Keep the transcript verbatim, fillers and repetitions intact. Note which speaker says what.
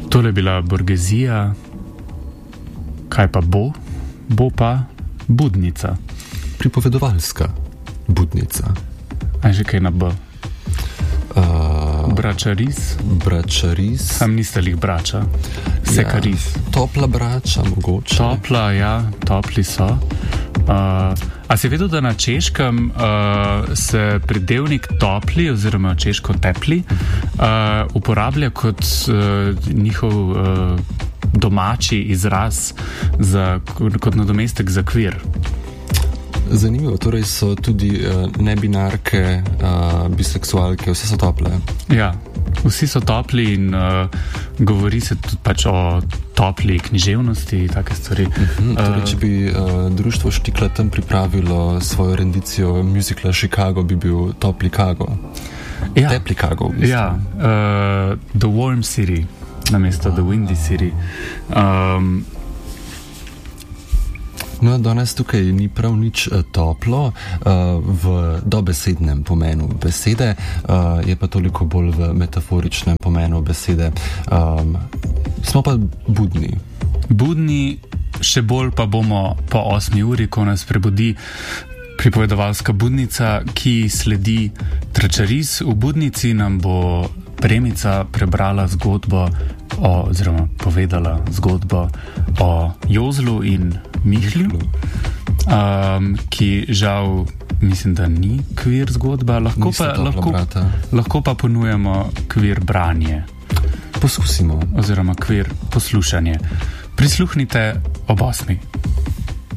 Speaker 1: Tole je bila Borgezija. Kaj pa bo? Bo pa Budnica.
Speaker 2: Pripovedovalska budnica.
Speaker 1: A že kaj na B?
Speaker 2: Uh,
Speaker 1: Bračaris?
Speaker 2: Bračaris.
Speaker 1: Sam niste lih brača. Sekaris.
Speaker 2: Ja, topla brača, mogoče.
Speaker 1: Topla, ja, topli so. Uh, a si vedel, da na češkem uh, se pridevnik topli oziroma češko tepli uh, uporablja kot uh, njihov uh, domači izraz za, kot nadomestek za kvir?
Speaker 2: Zanimivo, torej so tudi uh, nebinarke, uh, biseksualke, vse so tople.
Speaker 1: Ja, vsi so topli in uh, govori se tudi pač o topli književnosti, take stvari.
Speaker 2: Uh-huh, torej, če bi uh, društvo Štikla tam pripravilo svojo rendicijo musicala Chicago, bi bil Topli Kago.
Speaker 1: Ja.
Speaker 2: Tepli Kago, v bistvu.
Speaker 1: Ja, uh, The Warm City, namesto The Windy City. Um,
Speaker 2: No, danes tukaj ni prav nič uh, toplo uh, v dobesednem pomenu besede, uh, je pa toliko bolj v metaforičnem pomenu besede. Um, smo pa budni.
Speaker 1: Budni, še bolj pa bomo po osmi uri, ko nas prebudi pripovedovalska budnica, ki sledi Tračaris. V budnici nam bo Premica prebrala zgodbo o, oziroma povedala zgodbo o Jozlu in Mihlju, um, ki žal mislim, da ni kvir zgodba, lahko pa, lahko, lahko pa ponujamo kvir branje.
Speaker 2: Poskusimo.
Speaker 1: Oziroma kvir poslušanje. Prisluhnite ob osmi.